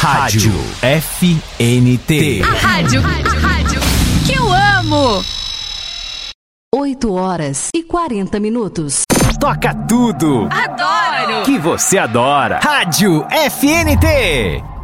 Rádio FNT. A rádio que eu amo. 8h40. Toca tudo. Adoro. Que você adora. Rádio FNT.